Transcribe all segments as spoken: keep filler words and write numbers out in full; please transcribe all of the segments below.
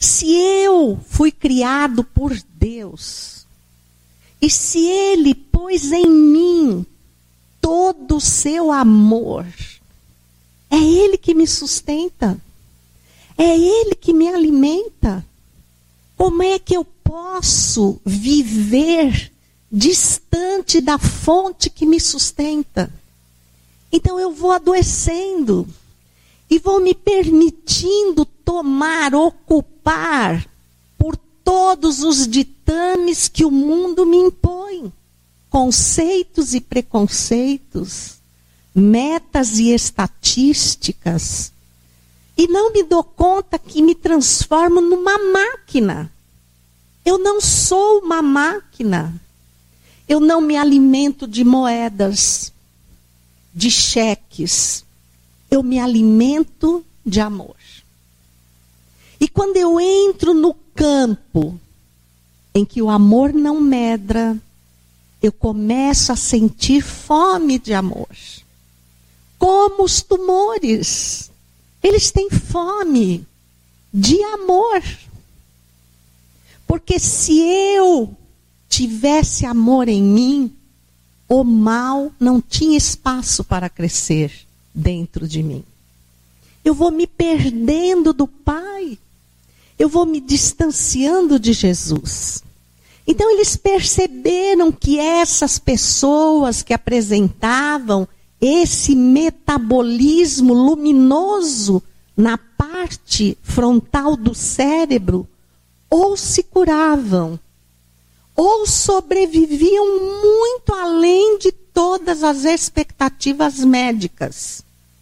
Se eu fui criado por Deus, e se Ele pôs em mim todo o seu amor, é Ele que me sustenta, é Ele que me alimenta. Como é que eu posso viver distante da fonte que me sustenta? Então eu vou adoecendo e vou me permitindo tomar, ocupar por todos os ditames que o mundo me impõe. Conceitos e preconceitos, metas e estatísticas. E não me dou conta que me transformo numa máquina. Eu não sou uma máquina. Eu não me alimento de moedas, de cheques. Eu me alimento de amor. E quando eu entro no campo em que o amor não medra, eu começo a sentir fome de amor. Como os tumores. Eles têm fome de amor. Porque se eu tivesse amor em mim, o mal não tinha espaço para crescer dentro de mim. Eu vou me perdendo do Pai. Eu vou me distanciando de Jesus. Então eles perceberam que essas pessoas que apresentavam esse metabolismo luminoso na parte frontal do cérebro, ou se curavam, ou sobreviviam muito além de todas as expectativas médicas.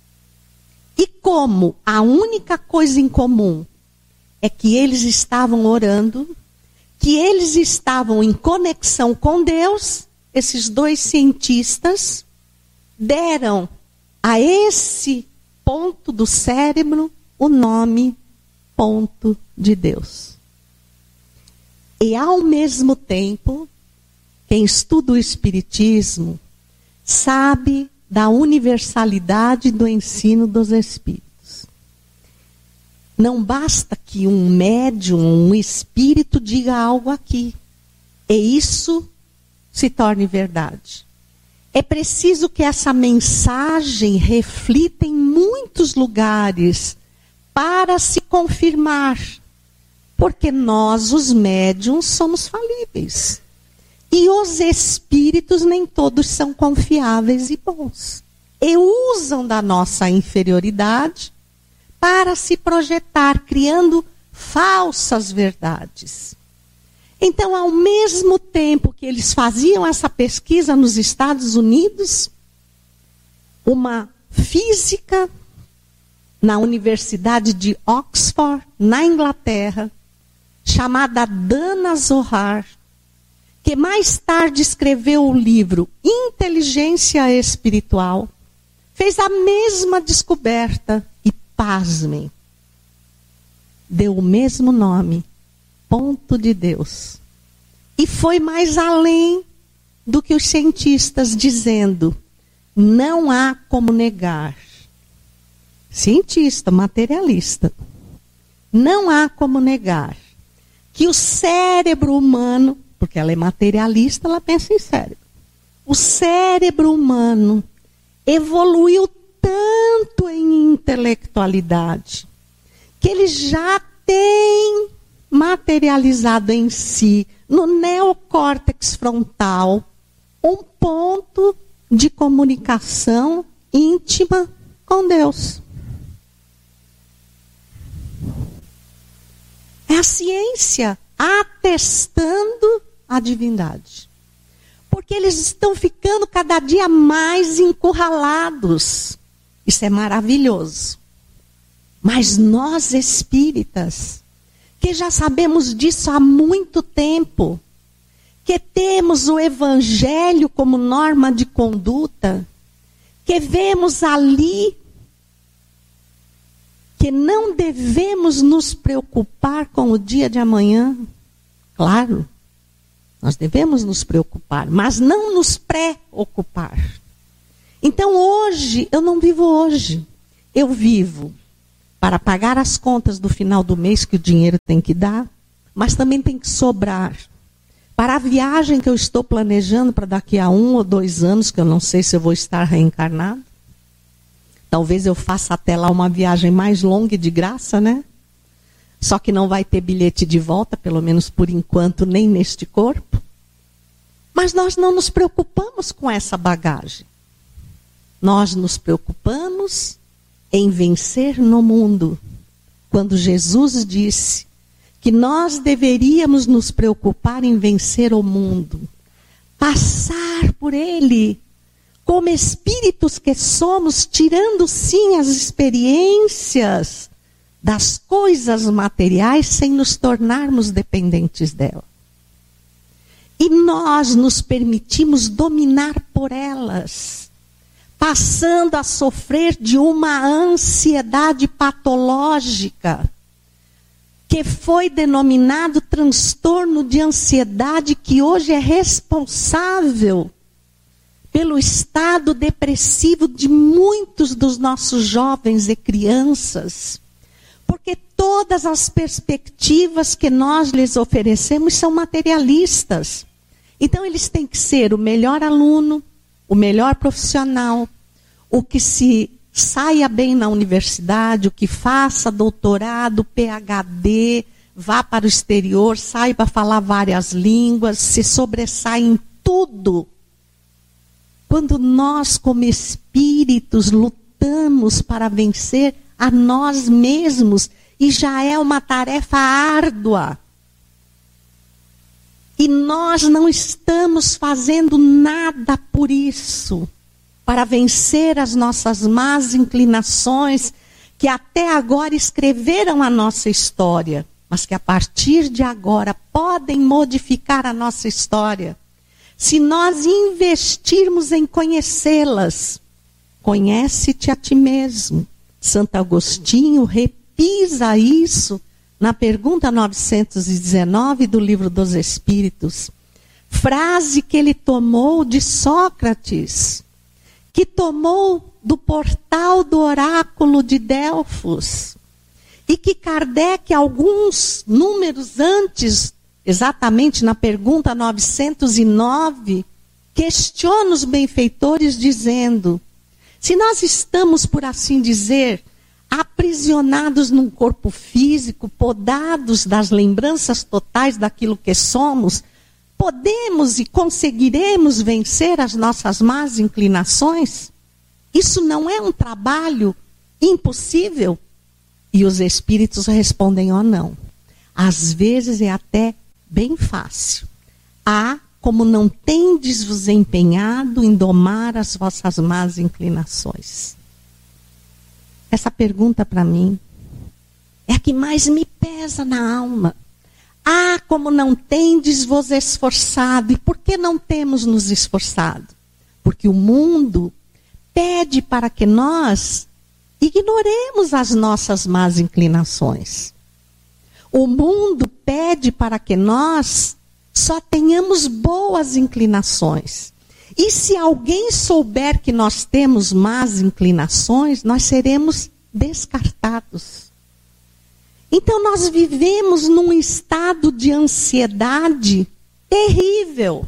E como a única coisa em comum é que eles estavam orando, que eles estavam em conexão com Deus, esses dois cientistas deram a esse ponto do cérebro o nome ponto de Deus. E ao mesmo tempo, quem estuda o Espiritismo sabe da universalidade do ensino dos Espíritos. Não basta que um médium, um espírito diga algo aqui, e isso se torne verdade. É preciso que essa mensagem reflita em muitos lugares para se confirmar. Porque nós, os médiuns, somos falíveis. E os espíritos nem todos são confiáveis e bons. E usam da nossa inferioridade para se projetar, criando falsas verdades. Então, ao mesmo tempo que eles faziam essa pesquisa nos Estados Unidos, uma física na Universidade de Oxford, na Inglaterra, chamada Dana Zohar, que mais tarde escreveu o livro Inteligência Espiritual, fez a mesma descoberta e, pasmem, deu o mesmo nome, ponto de Deus. E foi mais além do que os cientistas dizendo, não há como negar. Cientista, materialista. Não há como negar que o cérebro humano, porque ela é materialista, ela pensa em cérebro. O cérebro humano evoluiu tanto em intelectualidade que ele já tem materializado em si, no neocórtex frontal, um ponto de comunicação íntima com Deus. É a ciência atestando a divindade. Porque eles estão ficando cada dia mais encurralados. Isso é maravilhoso. Mas nós espíritas, que já sabemos disso há muito tempo, que temos o Evangelho como norma de conduta, que vemos ali que não devemos nos preocupar com o dia de amanhã. Claro, nós devemos nos preocupar, mas não nos pré-ocupar. Então hoje, eu não vivo hoje, eu vivo para pagar as contas do final do mês que o dinheiro tem que dar, mas também tem que sobrar para a viagem que eu estou planejando para daqui a um ou dois anos, que eu não sei se eu vou estar reencarnado. Talvez eu faça até lá uma viagem mais longa e de graça, né? Só que não vai ter bilhete de volta, pelo menos por enquanto, nem neste corpo. Mas nós não nos preocupamos com essa bagagem. Nós nos preocupamos em vencer no mundo. Quando Jesus disse que nós deveríamos nos preocupar em vencer o mundo, passar por ele, como espíritos que somos, tirando sim as experiências das coisas materiais sem nos tornarmos dependentes dela. E nós nos permitimos dominar por elas, passando a sofrer de uma ansiedade patológica, que foi denominado transtorno de ansiedade, que hoje é responsável pelo estado depressivo de muitos dos nossos jovens e crianças. Porque todas as perspectivas que nós lhes oferecemos são materialistas. Então eles têm que ser o melhor aluno, o melhor profissional, o que se saia bem na universidade, o que faça doutorado, P H D, vá para o exterior, saiba falar várias línguas, se sobressai em tudo. Quando nós, como espíritos, lutamos para vencer a nós mesmos, e já é uma tarefa árdua. E nós não estamos fazendo nada por isso, para vencer as nossas más inclinações, que até agora escreveram a nossa história, mas que a partir de agora podem modificar a nossa história. Se nós investirmos em conhecê-las, conhece-te a ti mesmo. Santo Agostinho repisa isso na pergunta novecentos e dezenove do Livro dos Espíritos. Frase que ele tomou de Sócrates, que tomou do portal do oráculo de Delfos, e que Kardec, alguns números antes, exatamente na pergunta novecentos e nove, questiona os benfeitores dizendo: se nós estamos, por assim dizer, aprisionados num corpo físico, podados das lembranças totais daquilo que somos, podemos e conseguiremos vencer as nossas más inclinações? Isso não é um trabalho impossível? E os espíritos respondem: ó, não. Às vezes é até bem fácil. Há como não tendes vos empenhado em domar as vossas más inclinações. Essa pergunta para mim é a que mais me pesa na alma. Ah, como não tendes vos esforçado. E por que não temos nos esforçado? Porque o mundo pede para que nós ignoremos as nossas más inclinações. O mundo pede para que nós só tenhamos boas inclinações. E se alguém souber que nós temos más inclinações, nós seremos descartados. Então nós vivemos num estado de ansiedade terrível.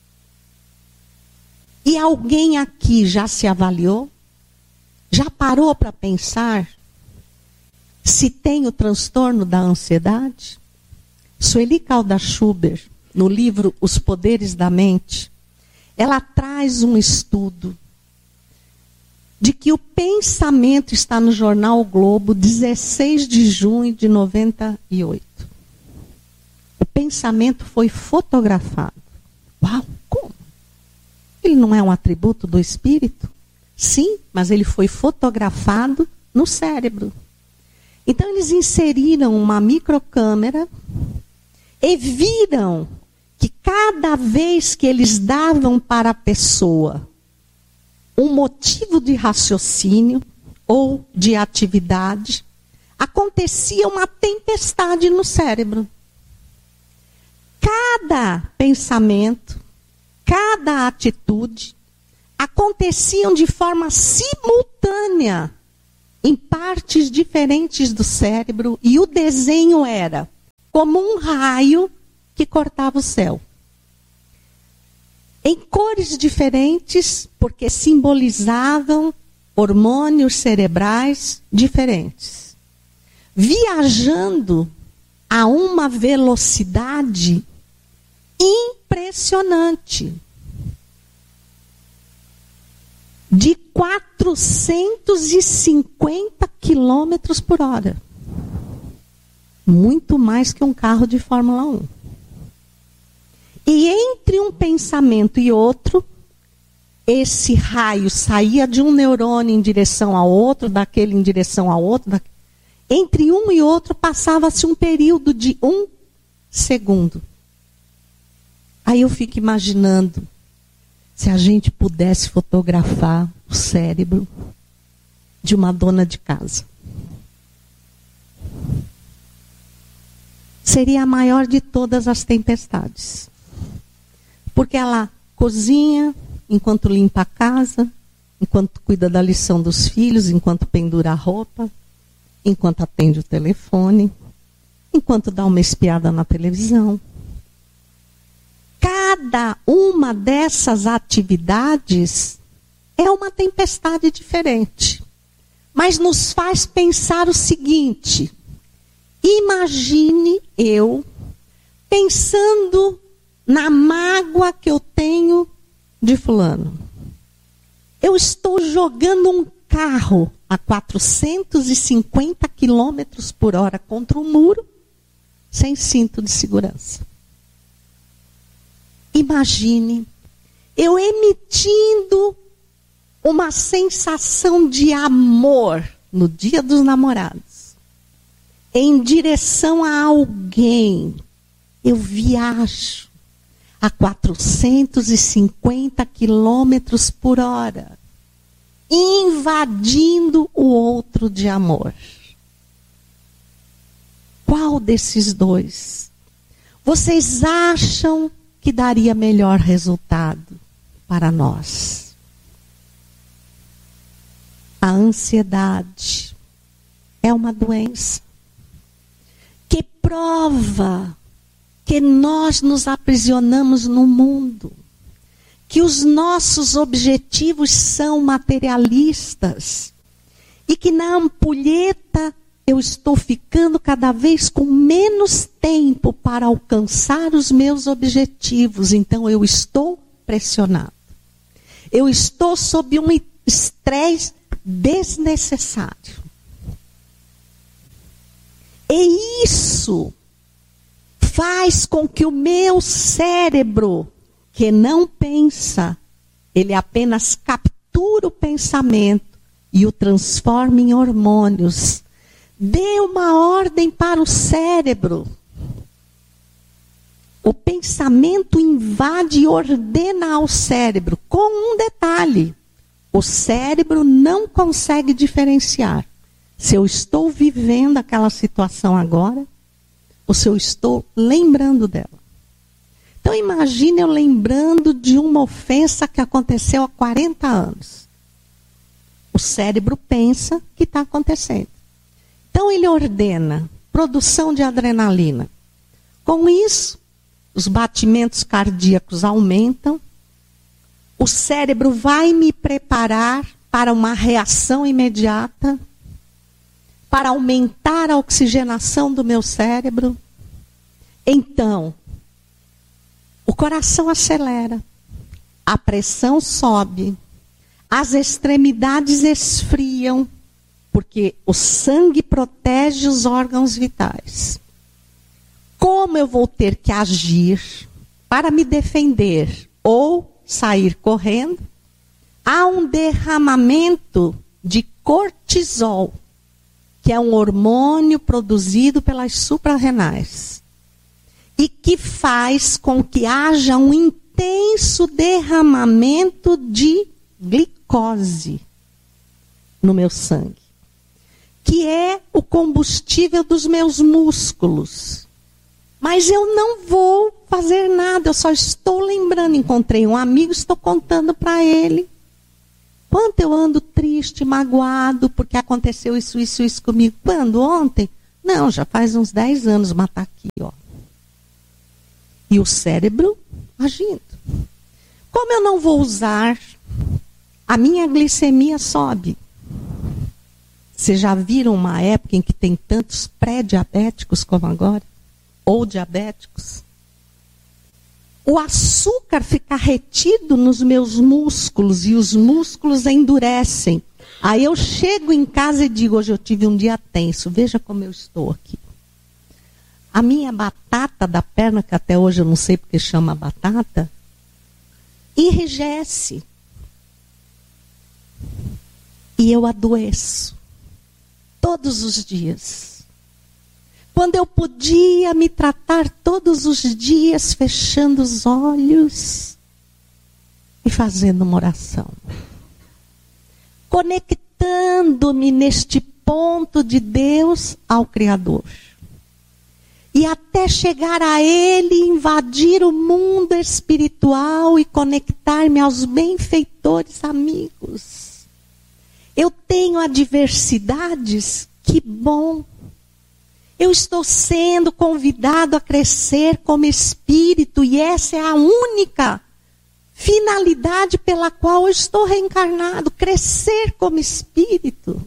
E alguém aqui já se avaliou? Já parou para pensar se tem o transtorno da ansiedade? Sueli Caldas Schubert, no livro Os Poderes da Mente, ela traz um estudo de que o pensamento está no jornal o Globo, dezesseis de junho de noventa e oito. O pensamento foi fotografado. Uau, como? Ele não é um atributo do espírito? Sim, mas ele foi fotografado no cérebro. Então eles inseriram uma microcâmera e viram que cada vez que eles davam para a pessoa um motivo de raciocínio ou de atividade, acontecia uma tempestade no cérebro. Cada pensamento, cada atitude aconteciam de forma simultânea em partes diferentes do cérebro, e o desenho era como um raio que cortava o céu. Em cores diferentes, porque simbolizavam hormônios cerebrais diferentes. Viajando a uma velocidade impressionante. De quatrocentos e cinquenta quilômetros por hora. Muito mais que um carro de Fórmula um. E entre um pensamento e outro, esse raio saía de um neurônio em direção ao outro, daquele em direção ao outro. Da... Entre um e outro passava-se um período de um segundo. Aí eu fico imaginando, se a gente pudesse fotografar o cérebro de uma dona de casa. Seria a maior de todas as tempestades. Porque ela cozinha enquanto limpa a casa, enquanto cuida da lição dos filhos, enquanto pendura a roupa, enquanto atende o telefone, enquanto dá uma espiada na televisão. Cada uma dessas atividades é uma tempestade diferente. Mas nos faz pensar o seguinte: imagine eu pensando na mágoa que eu tenho de fulano. Eu estou jogando um carro a quatrocentos e cinquenta quilômetros por hora contra um muro, sem cinto de segurança. Imagine eu emitindo uma sensação de amor no Dia dos Namorados, em direção a alguém. Eu viajo a quatrocentos e cinquenta quilômetros por hora, invadindo o outro de amor. Qual desses dois vocês acham que daria melhor resultado para nós? A ansiedade é uma doença que prova que nós nos aprisionamos no mundo, que os nossos objetivos são materialistas e que na ampulheta eu estou ficando cada vez com menos tempo para alcançar os meus objetivos, então eu estou pressionado. Eu estou sob um estresse desnecessário. E isso faz com que o meu cérebro, que não pensa, ele apenas captura o pensamento e o transforma em hormônios. Dê uma ordem para o cérebro. O pensamento invade e ordena ao cérebro, com um detalhe: o cérebro não consegue diferenciar se eu estou vivendo aquela situação agora ou se eu estou lembrando dela. Então imagine eu lembrando de uma ofensa que aconteceu há quarenta anos. O cérebro pensa que está acontecendo. Então ele ordena produção de adrenalina. Com isso, os batimentos cardíacos aumentam. O cérebro vai me preparar para uma reação imediata, para aumentar a oxigenação do meu cérebro. Então, o coração acelera, a pressão sobe, as extremidades esfriam, porque o sangue protege os órgãos vitais. Como eu vou ter que agir para me defender ou sair correndo? Há um derramamento de cortisol, que é um hormônio produzido pelas suprarrenais, e que faz com que haja um intenso derramamento de glicose no meu sangue, que é o combustível dos meus músculos. Mas eu não vou fazer nada, eu só estou lembrando. Encontrei um amigo, estou contando para ele. Quanto eu ando triste, magoado, porque aconteceu isso, isso, isso comigo. Quando? Ontem? Não, já faz uns dez anos, mas está aqui, ó. E o cérebro agindo. Como eu não vou usar, a minha glicemia sobe. Vocês já viram uma época em que tem tantos pré-diabéticos como agora? Ou diabéticos? O açúcar fica retido nos meus músculos e os músculos endurecem. Aí eu chego em casa e digo, hoje eu tive um dia tenso, veja como eu estou aqui. A minha batata da perna, que até hoje eu não sei porque chama batata, enrijece. E eu adoeço. Todos os dias. Quando eu podia me tratar todos os dias, fechando os olhos e fazendo uma oração. Conectando-me neste ponto de Deus ao Criador. E até chegar a Ele, invadir o mundo espiritual e conectar-me aos benfeitores amigos. Eu tenho adversidades, que bom. Eu estou sendo convidado a crescer como espírito e essa é a única finalidade pela qual eu estou reencarnado, crescer como espírito.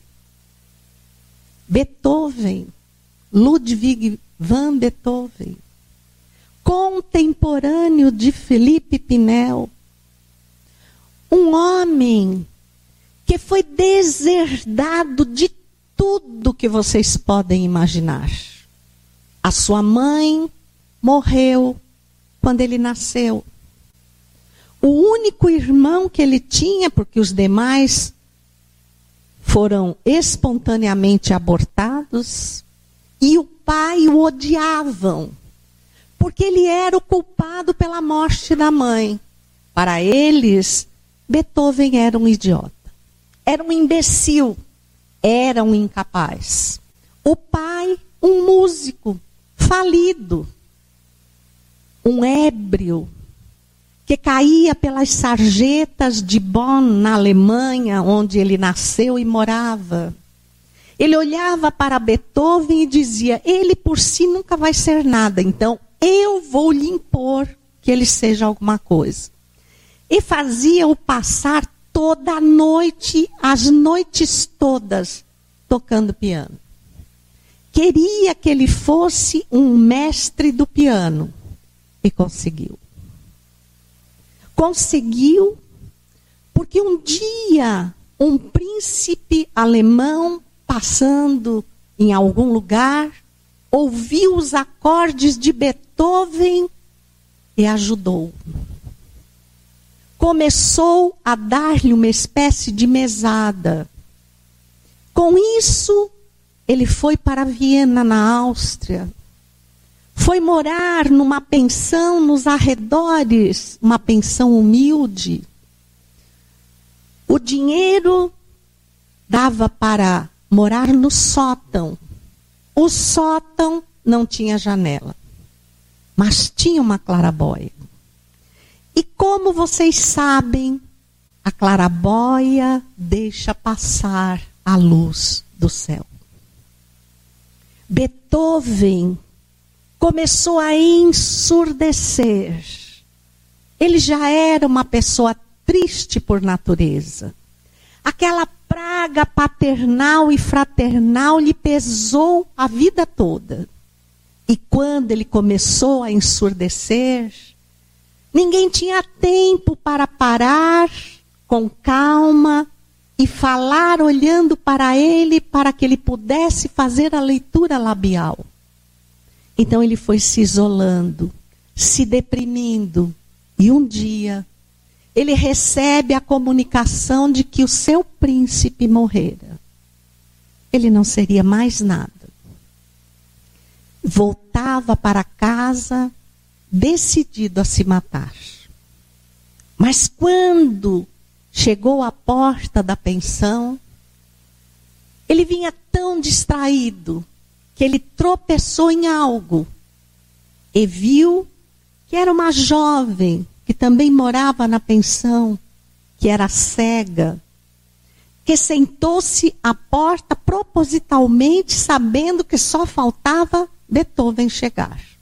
Beethoven, Ludwig van Beethoven, contemporâneo de Felipe Pinel, um homem que foi deserdado de tudo que vocês podem imaginar. A sua mãe morreu quando ele nasceu. O único irmão que ele tinha, porque os demais foram espontaneamente abortados, e o pai o odiavam, porque ele era o culpado pela morte da mãe. Para eles, Beethoven era um idiota. Era um imbecil, era um incapaz. O pai, um músico falido, um ébrio, que caía pelas sarjetas de Bonn, na Alemanha, onde ele nasceu e morava. Ele olhava para Beethoven e dizia, ele por si nunca vai ser nada, então eu vou lhe impor que ele seja alguma coisa. E fazia-o passar toda a noite, as noites todas, tocando piano. Queria que ele fosse um mestre do piano. E conseguiu. Conseguiu porque um dia um príncipe alemão passando em algum lugar ouviu os acordes de Beethoven e ajudou. Começou a dar-lhe uma espécie de mesada. Com isso, ele foi para Viena, na Áustria. Foi morar numa pensão nos arredores, uma pensão humilde. O dinheiro dava para morar no sótão. O sótão não tinha janela, mas tinha uma clarabóia. E como vocês sabem, a clarabóia deixa passar a luz do céu. Beethoven começou a ensurdecer. Ele já era uma pessoa triste por natureza. Aquela praga paternal e fraternal lhe pesou a vida toda. E quando ele começou a ensurdecer, ninguém tinha tempo para parar com calma e falar olhando para ele para que ele pudesse fazer a leitura labial. Então ele foi se isolando, se deprimindo. E um dia ele recebe a comunicação de que o seu príncipe morrera. Ele não seria mais nada. Voltava para casa decidido a se matar. Mas quando chegou à porta da pensão, ele vinha tão distraído que ele tropeçou em algo e viu que era uma jovem que também morava na pensão, que era cega que sentou-se à porta propositalmente, sabendo que só faltava Beethoven chegar.